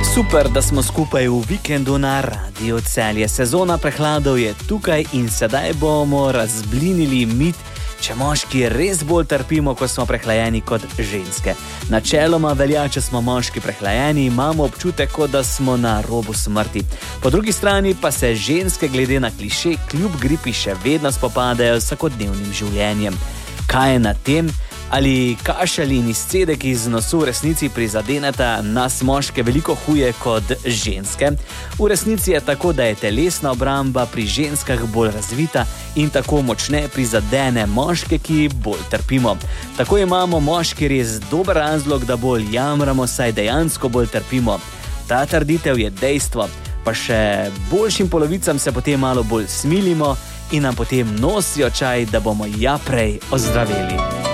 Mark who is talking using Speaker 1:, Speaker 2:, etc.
Speaker 1: Super, da smo skupaj v vikendu na Radio Celje. Sezona prehladov je tukaj in sedaj bomo razblinili mit, če moški res bolj trpimo, ko smo prehlajeni kot ženske. Načeloma velja, če smo moški prehlajeni, imamo občutek, kot da smo na robu smrti. Po drugi strani pa se ženske glede na kliše kljub gripi še vedno spopadajo z vsakodnevnim življenjem. Kaj je na tem? Ali kašelj in izcedek iz nosu v resnici prizadeneta nas moške veliko huje kot ženske? V resnici je tako, da je telesna obramba pri ženskah bolj razvita in tako močne prizadene moške, ki bolj trpimo. Tako imamo moški res dober razlog, da bolj jamramo, saj dejansko bolj trpimo. Ta trditev je dejstvo, pa še boljšim polovicam se potem malo bolj smilimo in nam potem nosijo čaj, da bomo prej ozdraveli.